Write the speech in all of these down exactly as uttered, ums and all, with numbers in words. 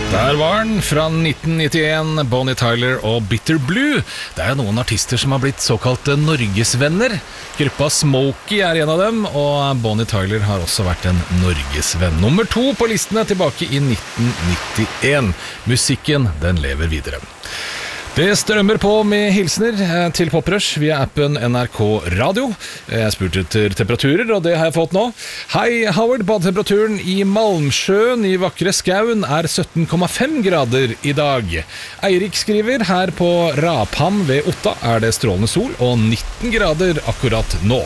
Der var den fra nitten nittien, Bonnie Tyler og Bitter Blue. Det er jo noen artister som har blitt såkalte norgesvenner. Gruppa Smokey er en av dem, og Bonnie Tyler har også vært en norgesvenn. Nummer to på listene tilbake i nitten nittien. Musikken, den lever videre. Det strømmer på med hilsener til Poprush via appen N R K Radio. Jeg spurte etter temperaturer, og det har jeg fått nå. Hei, Howard. Badetemperaturen i Malmsjøen i vakre Skaun er sytten komma fem grader i dag. Eirik skriver, her på Raphamn ved Otta er det strålende sol og nitten grader akkurat nå.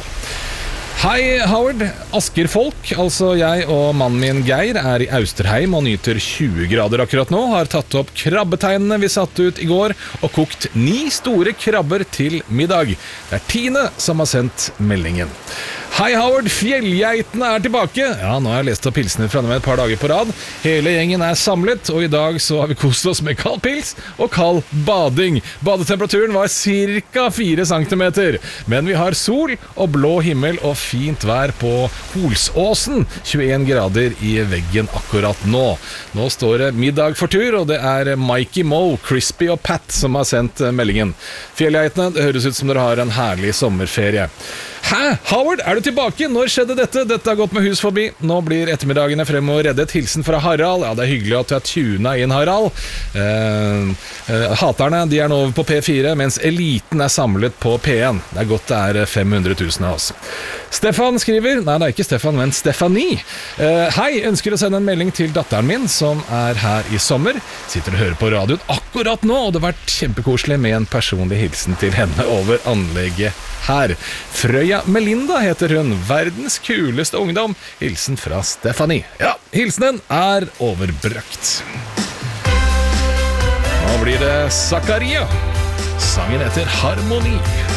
Hei, Howard. Askerfolk, altså jeg og mannen min Geir, er i Austerheim og nyter tjue grader akkurat nå. Har tatt opp krabbetegnene vi satte ut i går og kokt ni store krabber til middag. Det er Tine som har sendt meldingen. Hei, Howard. Fjellgeitene er tilbake. Ja, nå har jeg lest opp pilsene fra dem et par dager på rad. Hele gjengen er samlet, og i dag så har vi kost oss med kald pils og kald bading. Badetemperaturen var cirka fire centimeter, men vi har sol og blå himmel og fint vær på Holsåsen. tjueen grader i veggen akkurat nå. Nå står det middag for tur, og det er Mikey Mo, Crispy og Pat som har sendt meldingen. Fjellgeitene, det høres ut som dere har en herlig sommerferie. Hæ? Howard, er du tilbake? Når skjedde dette? Dette har gått med hus forbi. Nå blir ettermiddagene frem og reddet. Hilsen fra Harald. Ja, det er hyggelig at du er tunet inn, Harald. Eh, eh, haterne, de er nå over på P fire, mens eliten er samlet på P en. Det er godt det er fem hundre tusen av oss. Stefan skriver, nei det er ikke Stefan, men Stefanie. Eh, hei, ønsker å sende en melding til datteren min, som er her i sommer. Sitter og hører på radioen akkurat nå, og det har vært kjempekoselig med en personlig hilsen til henne over anlegget her. Frøya Melinda heter hun, verdens kuleste ungdom. Hilsen fra Stefanie. Ja, hilsenen er overbrakt. Nå blir det Zakaria. Sangen heter Harmoni.